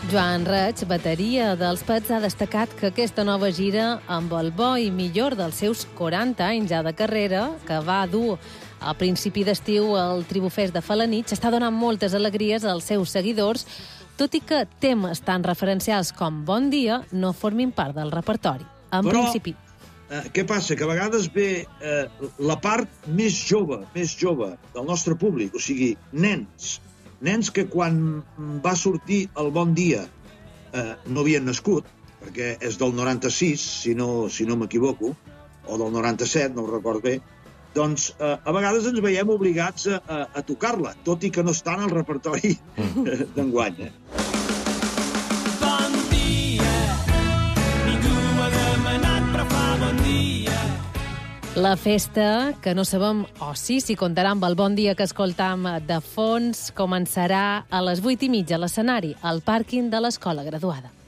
Joan Reig, bateria dels Pets, ha destacat que aquesta nova gira, amb el bo i millor dels seus 40 anys ja de carrera, que va dur a principi d'estiu al Tribufest de Felanitx, està donant moltes alegries als seus seguidors, tot i que temes tan referencials com Bon dia no formin part del repertori. Què passa? Que a vegades ve la part més jove del nostre públic, o sigui, nens que quan va sortir el Bon dia no havien nascut, perquè és del 96, si no m'equivoco, o del 97, no ho recordo bé, doncs a vegades ens veiem obligats a tocar-la, tot i que no està en el repertori d'enguany. La festa, que no sabem si comptarà amb el Bon dia que escoltam de fons, començarà a les 8:30 a l'escenari, al pàrquing de l'Escola Graduada.